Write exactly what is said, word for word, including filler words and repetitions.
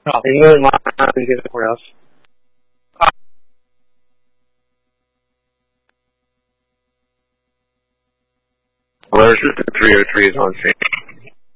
Copy. You and line to get the courthouse. Alert three oh three is on scene.